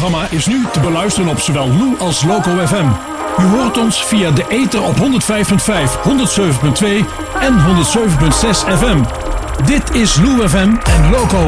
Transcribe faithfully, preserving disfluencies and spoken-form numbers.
programma is nu te beluisteren op zowel Lou als Loco F M. U hoort ons via de ether op honderdvijf komma vijf, honderdzeven komma twee en honderdzeven komma zes F M. Dit is Lou F M en Loco